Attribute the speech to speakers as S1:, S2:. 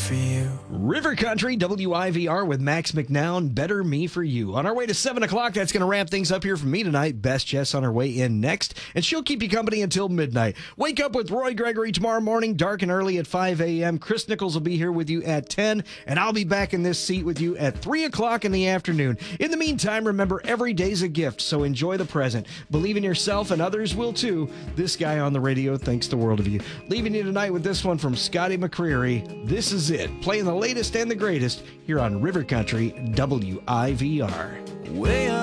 S1: for you.
S2: River Country, WIVR with Max McNown, Better Me for You. On our way to 7 o'clock, that's going to wrap things up here for me tonight. Best Jess on her way in next, and she'll keep you company until midnight. Wake up with Roy Gregory tomorrow morning, dark and early at 5 a.m. Chris Nichols will be here with you at 10, and I'll be back in this seat with you at 3 o'clock in the afternoon. In the meantime, remember, every day's a gift, so enjoy the present. Believe in yourself, and others will too. This guy on the radio thinks the world of you. Leaving you tonight with this one from Scotty McCreery. This is it, playing the latest and the greatest here on River Country WIVR.
S1: Way up.